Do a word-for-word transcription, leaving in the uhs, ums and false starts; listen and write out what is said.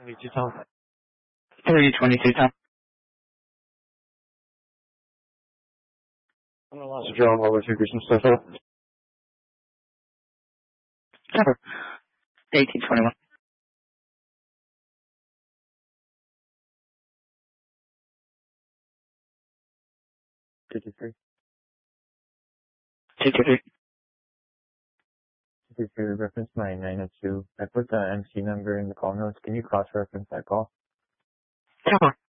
twenty-two Tom. three twenty-two Tom. I'm gonna lost a drone while we're figuring some stuff out. Cover. eighteen twenty-one. fifty-three. two two three. fifty-three, reference my nine oh two. I put the M C number in the call notes. Can you cross-reference that call? Cover.